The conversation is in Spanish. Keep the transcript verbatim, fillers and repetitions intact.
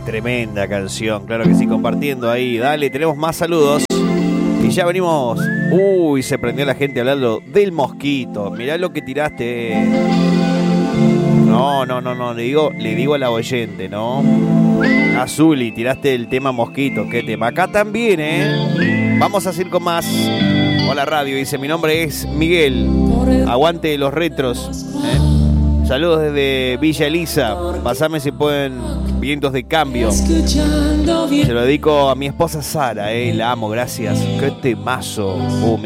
Tremenda canción, claro que sí, compartiendo ahí. Dale, tenemos más saludos. Y ya venimos. Uy, se prendió la gente hablando del mosquito. Mirá lo que tiraste. No, no, no, no. Le digo, le digo a la oyente, ¿no? Azuli, tiraste el tema mosquito. ¿Qué tema? Acá también, ¿eh? Vamos a seguir con más. Hola radio, dice, mi nombre es Miguel. Aguante los retros. ¿eh? Saludos desde Villa Elisa. Pasame si pueden. Vientos de cambio. Se lo dedico a mi esposa Sara, eh, la amo, gracias. Qué temazo. Uh,